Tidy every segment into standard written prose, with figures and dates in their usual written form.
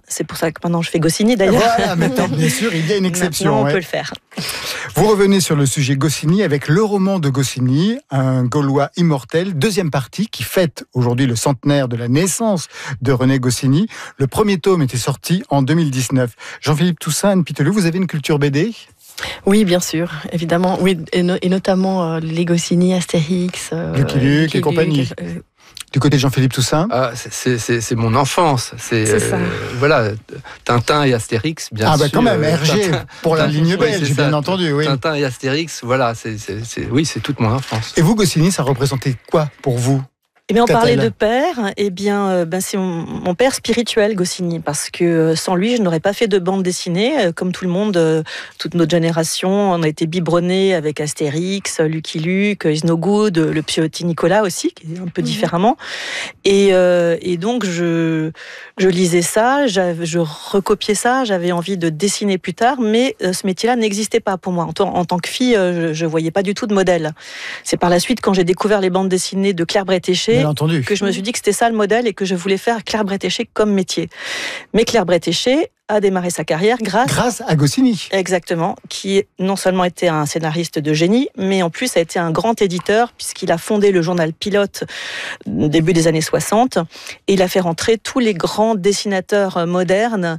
C'est pour ça que maintenant je fais Goscinny d'ailleurs. Voilà, maintenant bien sûr, il y a une exception. Maintenant, on peut le faire. Vous revenez sur le sujet Goscinny avec le roman de Goscinny, un Gaulois immortel, deuxième partie qui fête aujourd'hui le centenaire de la naissance de René Goscinny. Le premier tome était sorti en 2019. Jean-Philippe Toussaint, Anne Piteleu, vous avez une culture BD ? Oui, bien sûr, évidemment. Oui, et notamment les Goscinny, Astérix, Lucky Luke et compagnie. Du côté de Jean-Philippe Toussaint, c'est mon enfance. C'est ça. Voilà, Tintin et Astérix, bien sûr. Ah bah quand même, Hergé pour la ligne belge, bien entendu. Oui. Tintin et Astérix, voilà, c'est toute mon enfance. Et vous, Goscinny, ça représentait quoi pour vous ? Eh bien, on parlait de père. Eh bien, c'est mon père spirituel, Goscinny, parce que sans lui, je n'aurais pas fait de bande dessinée. Comme tout le monde, toute notre génération, on a été biberonnés avec Astérix, Lucky Luke, Is No Good, le petit Nicolas aussi, qui est un peu différemment. Et donc, je lisais ça, je recopiais ça, j'avais envie de dessiner plus tard, mais ce métier-là n'existait pas pour moi. En tant que fille, je voyais pas du tout de modèle. C'est par la suite, quand j'ai découvert les bandes dessinées de Claire Bretéché, que je me suis dit que c'était ça le modèle et que je voulais faire Claire Bretéché comme métier. Mais Claire Bretéché a démarré sa carrière grâce à Goscinny. Exactement, qui non seulement était un scénariste de génie, mais en plus a été un grand éditeur, puisqu'il a fondé le journal Pilote au début des années 60, et il a fait rentrer tous les grands dessinateurs modernes,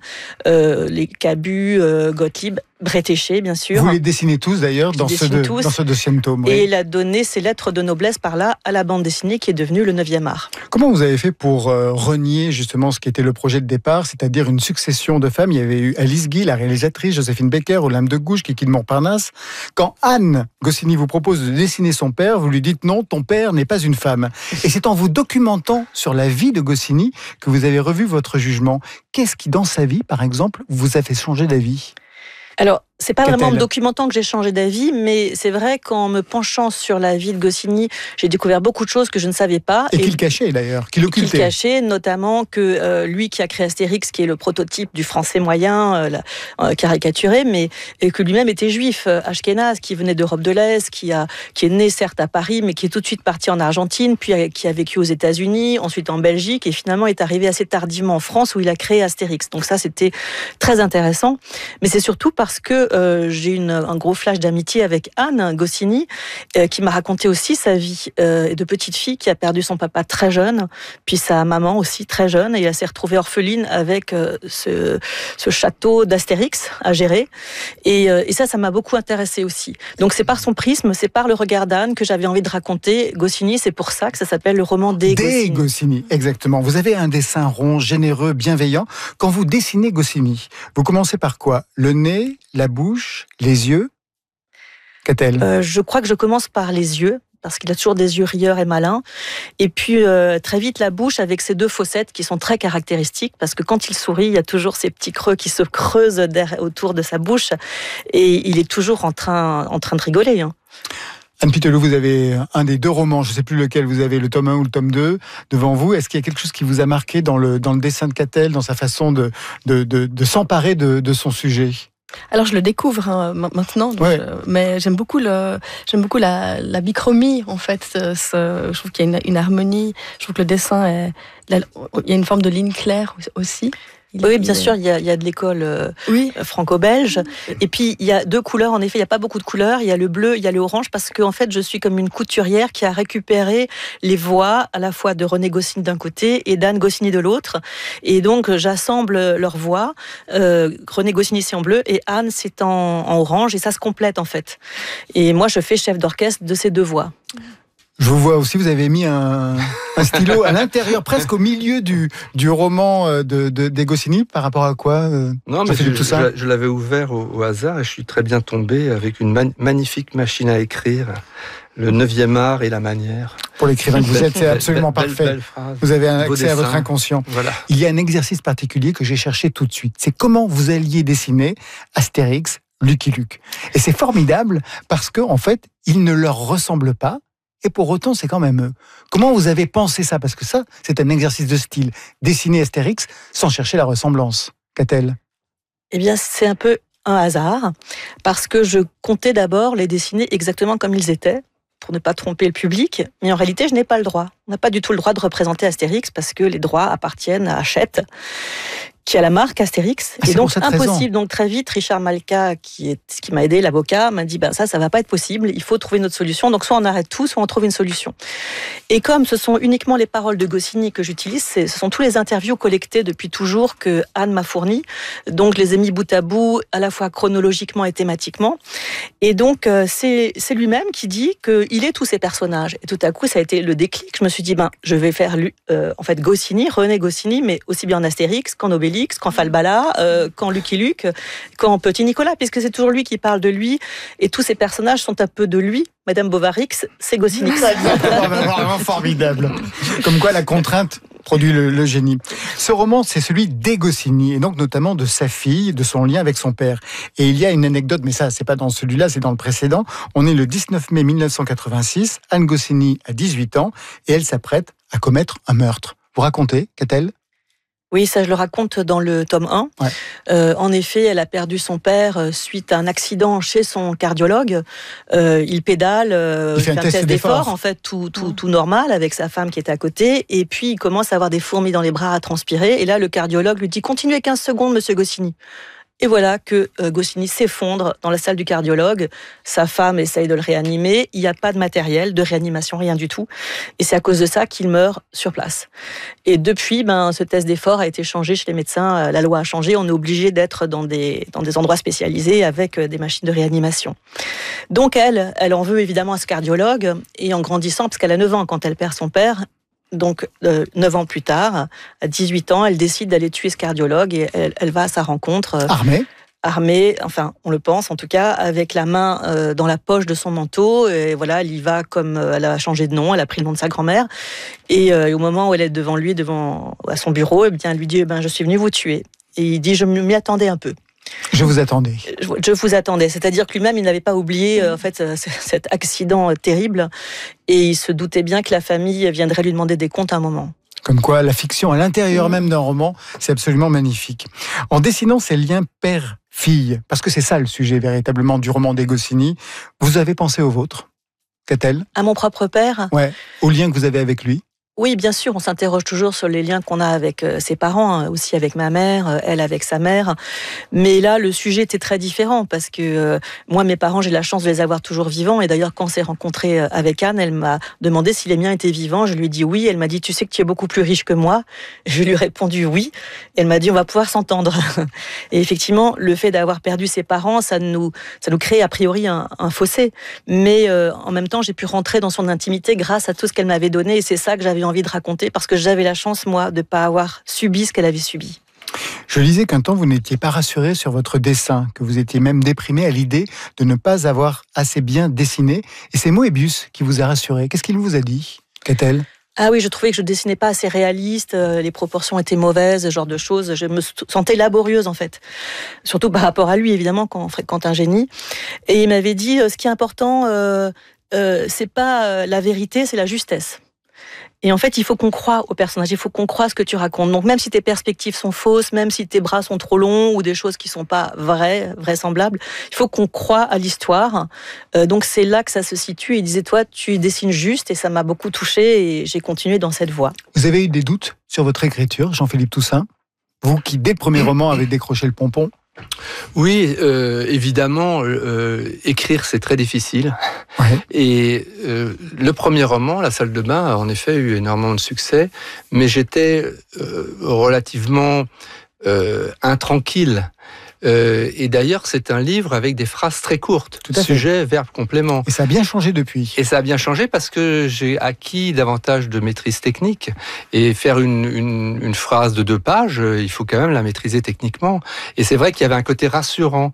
les Cabu, Gottlieb, Bretéché, bien sûr. Vous les dessinez tous d'ailleurs dans ce deuxième tome. Oui. Et il a donné ses lettres de noblesse par là à la bande dessinée qui est devenue le 9e art. Comment vous avez fait pour renier justement ce qui était le projet de départ, c'est-à-dire une succession de femmes ? Il y avait eu Alice Guy, la réalisatrice, Joséphine Baker, Olympe de Gouges, Kiki de Montparnasse. Quand Anne Goscinny vous propose de dessiner son père, vous lui dites non, ton père n'est pas une femme. Et c'est en vous documentant sur la vie de Goscinny que vous avez revu votre jugement. Qu'est-ce qui, dans sa vie, par exemple, vous a fait changer d'avis ? Alors, c'est pas vraiment en me documentant que j'ai changé d'avis, mais c'est vrai qu'en me penchant sur la vie de Goscinny, j'ai découvert beaucoup de choses que je ne savais pas. Et qu'il cachait d'ailleurs, qu'il occultait. Qu'il cachait, notamment que lui qui a créé Astérix, qui est le prototype du français moyen, caricaturé, mais et que lui-même était juif, ashkénaze, qui venait d'Europe de l'Est, qui est né certes à Paris, mais qui est tout de suite parti en Argentine, puis qui a vécu aux États-Unis, ensuite en Belgique, et finalement est arrivé assez tardivement en France où il a créé Astérix. Donc ça, c'était très intéressant. Mais c'est surtout parce que j'ai un gros flash d'amitié avec Anne Goscinny, qui m'a raconté aussi sa vie de petite fille qui a perdu son papa très jeune, puis sa maman aussi très jeune, et elle s'est retrouvée orpheline avec ce château d'Astérix à gérer. Et ça m'a beaucoup intéressée aussi. Donc c'est par son prisme, c'est par le regard d'Anne que j'avais envie de raconter Goscinny. C'est pour ça que ça s'appelle le roman des Goscinny. Goscinny, exactement. Vous avez un dessin rond, généreux, bienveillant. Quand vous dessinez Goscinny, vous commencez par quoi ? Le nez, la bouche, les yeux ? Qu'a-t-elle ? Je crois que je commence par les yeux, parce qu'il a toujours des yeux rieurs et malins. Et puis, très vite, la bouche avec ses deux fossettes qui sont très caractéristiques, parce que quand il sourit, il y a toujours ces petits creux qui se creusent autour de sa bouche, et il est toujours en train de rigoler. Anne Piteleu, vous avez un des deux romans, je ne sais plus lequel, vous avez le tome 1 ou le tome 2 devant vous. Est-ce qu'il y a quelque chose qui vous a marqué dans le dessin de Catel, dans sa façon de s'emparer de son sujet ? Alors je le découvre maintenant, mais j'aime beaucoup la bichromie en fait. Je trouve qu'il y a une harmonie. Je trouve que le dessin il y a une forme de ligne claire aussi. Oui, bien sûr, il y a de l'école franco-belge. Et puis, il y a deux couleurs. En effet, il n'y a pas beaucoup de couleurs. Il y a le bleu, il y a le orange, parce que en fait, je suis comme une couturière qui a récupéré les voix à la fois de René Goscinny d'un côté et d'Anne Goscinny de l'autre. Et donc, j'assemble leurs voix. René Goscinny, c'est en bleu, et Anne, c'est en orange. Et ça se complète, en fait. Et moi, je fais chef d'orchestre de ces deux voix. Je vous vois aussi, vous avez mis un stylo à l'intérieur, presque au milieu du roman des Goscinny. Par rapport à quoi Non, mais je l'avais ouvert au hasard et je suis très bien tombé avec une magnifique machine à écrire. Le 9e art et la manière. Pour l'écrivain que vous êtes, c'est absolument parfait. Belle phrase, vous avez un accès à votre inconscient. Voilà. Il y a un exercice particulier que j'ai cherché tout de suite. C'est comment vous alliez dessiner Astérix, Lucky Luke. Et c'est formidable parce que, en fait, ils ne leur ressemblent pas. Et pour autant, c'est quand même eux. Comment vous avez pensé ça ? Parce que ça, c'est un exercice de style. Dessiner Astérix sans chercher la ressemblance. Qu'a-t-elle ? Eh bien, c'est un peu un hasard, parce que je comptais d'abord les dessiner exactement comme ils étaient, pour ne pas tromper le public, mais en réalité, je n'ai pas le droit. On n'a pas du tout le droit de représenter Astérix, parce que les droits appartiennent à Hachette. qui a la marque Astérix. Ah, et donc, impossible. raison. Donc, très vite, Richard Malka, qui m'a aidé, l'avocat, m'a dit, ça va pas être possible. Il faut trouver une autre solution. Donc, soit on arrête tout, soit on trouve une solution. Et comme ce sont uniquement les paroles de Goscinny que j'utilise, ce sont tous les interviews collectées depuis toujours que Anne m'a fournies. Donc, je les ai mis bout à bout, à la fois chronologiquement et thématiquement. Et donc, c'est lui-même qui dit qu'il est tous ces personnages. Et tout à coup, ça a été le déclic. Je me suis dit, je vais faire Goscinny, René Goscinny, mais aussi bien en Astérix qu'en Obélix, qu'en Falbala, qu'en Lucky Luke, qu'en Petit Nicolas, puisque c'est toujours lui qui parle de lui. Et tous ces personnages sont un peu de lui. Madame Bovary, c'est Goscinny. Vraiment formidable. Comme quoi la contrainte produit le génie. Ce roman, c'est celui des Goscinny, et donc notamment de sa fille, de son lien avec son père. Et il y a une anecdote, mais ça, c'est pas dans celui-là, c'est dans le précédent. On est le 19 mai 1986, Anne Goscinny a 18 ans, et elle s'apprête à commettre un meurtre. Vous racontez, qu'a-t-elle ? Oui, ça je le raconte dans le tome 1. Ouais. En effet, elle a perdu son père suite à un accident chez son cardiologue. Il pédale, il fait un test d'effort, en fait, tout normal, avec sa femme qui était à côté. Et puis, il commence à avoir des fourmis dans les bras, à transpirer. Et là, le cardiologue lui dit « Continuez 15 secondes, monsieur Goscinny ». Et voilà que Goscinny s'effondre dans la salle du cardiologue. Sa femme essaye de le réanimer. Il n'y a pas de matériel, de réanimation, rien du tout. Et c'est à cause de ça qu'il meurt sur place. Et depuis, ce test d'effort a été changé chez les médecins. La loi a changé. On est obligé d'être dans des endroits spécialisés avec des machines de réanimation. Donc elle en veut évidemment à ce cardiologue. Et en grandissant, parce qu'elle a 9 ans quand elle perd son père, donc 9 ans plus tard, à 18 ans, elle décide d'aller tuer ce cardiologue et elle va à sa rencontre. Armée, enfin on le pense en tout cas, avec la main dans la poche de son manteau. Et voilà, elle y va comme elle a changé de nom, elle a pris le nom de sa grand-mère. Et au moment où elle est devant lui, à son bureau, elle lui dit je suis venue vous tuer. Et il dit je m'y attendais un peu. Je vous attendais. Je vous attendais. C'est-à-dire que lui-même, il n'avait pas oublié cet accident terrible. Et il se doutait bien que la famille viendrait lui demander des comptes à un moment. Comme quoi, la fiction à l'intérieur même d'un roman, c'est absolument magnifique. En dessinant ces liens père-fille, parce que c'est ça le sujet véritablement du roman des Goscinny, vous avez pensé au vôtre, qu'a-t-elle ? À mon propre père ? Ouais, au lien que vous avez avec lui. Oui, bien sûr, on s'interroge toujours sur les liens qu'on a avec ses parents, aussi avec ma mère, elle avec sa mère. Mais là, le sujet était très différent parce que moi, mes parents, j'ai la chance de les avoir toujours vivants. Et d'ailleurs, quand on s'est rencontrés avec Anne, elle m'a demandé si les miens étaient vivants. Je lui ai dit oui. Elle m'a dit, tu sais que tu es beaucoup plus riche que moi. Je lui ai répondu oui. Elle m'a dit, on va pouvoir s'entendre. Et effectivement, le fait d'avoir perdu ses parents, ça nous crée a priori un fossé. Mais en même temps, j'ai pu rentrer dans son intimité grâce à tout ce qu'elle m'avait donné. Et c'est ça que j'avais envie de raconter parce que j'avais la chance, moi, de ne pas avoir subi ce qu'elle avait subi. Je lisais qu'un temps, vous n'étiez pas rassuré sur votre dessin, que vous étiez même déprimé à l'idée de ne pas avoir assez bien dessiné. Et c'est Moebius qui vous a rassuré. Qu'est-ce qu'il vous a dit ? Qu'a-t-elle ? Ah oui, je trouvais que je dessinais pas assez réaliste, les proportions étaient mauvaises, ce genre de choses. Je me sentais laborieuse, en fait. Surtout par rapport à lui, évidemment, quand on fréquente un génie. Et il m'avait dit, ce qui est important, c'est pas la vérité, c'est la justesse. Et en fait, il faut qu'on croie au personnage, il faut qu'on croie ce que tu racontes. Donc même si tes perspectives sont fausses, même si tes bras sont trop longs ou des choses qui sont pas vraisemblables, il faut qu'on croie à l'histoire. Donc c'est là que ça se situe. Il disait, toi, tu dessines juste, et ça m'a beaucoup touchée et j'ai continué dans cette voie. Vous avez eu des doutes sur votre écriture, Jean-Philippe Toussaint ? Vous qui, dès le premier roman, avez décroché le pompon ? Oui, évidemment, écrire c'est très difficile. Ouais. Et le premier roman, La salle de bain, a en effet eu énormément de succès, mais j'étais relativement intranquille. Et d'ailleurs, c'est un livre avec des phrases très courtes. Sujet, verbe, complément. Et ça a bien changé depuis. Et ça a bien changé parce que j'ai acquis davantage de maîtrise technique. Et faire une phrase de 2 pages, il faut quand même la maîtriser techniquement. Et c'est vrai qu'il y avait un côté rassurant.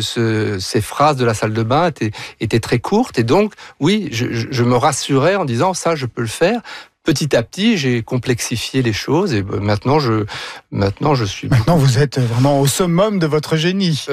Ces phrases de La salle de bain étaient très courtes. Et donc, oui, je me rassurais en disant, ça, je peux le faire. Petit à petit, j'ai complexifié les choses et maintenant je suis... Maintenant, vous êtes vraiment au summum de votre génie.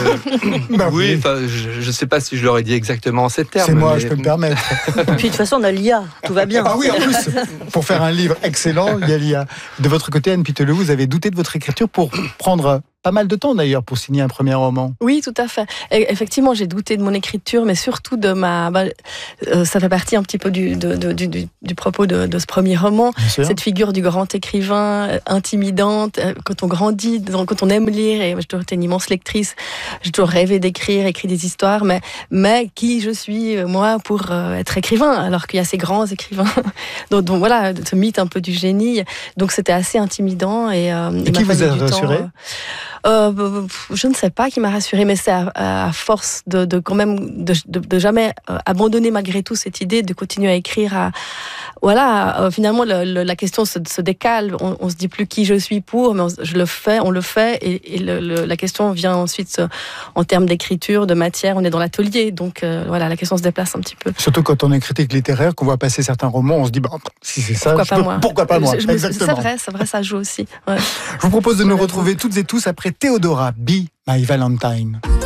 Oui, je ne sais pas si je l'aurais dit exactement en ces termes. C'est moi, je peux me permettre. Puis de toute façon, on a l'IA, tout va bien. Ah oui, en plus, pour faire un livre excellent, il y a l'IA. De votre côté, Anne Piteleu, vous avez douté de votre écriture pour prendre pas mal de temps d'ailleurs pour signer un premier roman. Oui, tout à fait. Et effectivement, j'ai douté de mon écriture, mais surtout de ma... ça fait partie un petit peu du propos de ce premier roman. Cette figure du grand écrivain, intimidante, quand on grandit, quand on aime lire, et j'ai toujours été une immense lectrice, j'ai toujours rêvé d'écrire, écrire des histoires, mais qui je suis, moi, pour être écrivain, alors qu'il y a ces grands écrivains. donc voilà, ce mythe un peu du génie. Donc c'était assez intimidant. Et qui vous a rassuré? Je ne sais pas qui m'a rassurée, mais c'est à force de quand même de jamais abandonner malgré tout cette idée de continuer à écrire. Finalement la question se décale. On se dit plus qui je suis pour, mais on le fait, et la question vient ensuite en termes d'écriture, de matière. On est dans l'atelier, donc la question se déplace un petit peu. Surtout quand on est critique littéraire, qu'on voit passer certains romans, on se dit si c'est ça, pourquoi pas moi. Exactement. C'est vrai, ça joue aussi. Ouais. Je vous propose de nous retrouver toutes et tous après Théodora, Be My Valentine.